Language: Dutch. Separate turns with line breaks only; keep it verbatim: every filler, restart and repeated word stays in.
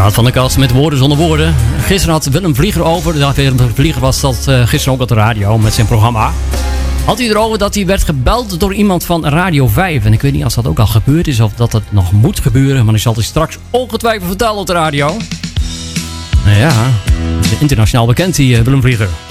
Raad van de Kast met Woorden zonder woorden. Gisteren had Willem Vlieger over. Willem Vlieger was dat uh, gisteren ook op de radio met zijn programma. Had hij erover dat hij werd gebeld door iemand van Radio vijf. En ik weet niet als dat ook al gebeurd is of dat het nog moet gebeuren. Maar ik zal het straks ongetwijfeld vertellen op de radio. Nou ja, internationaal bekend die uh, Willem Vlieger.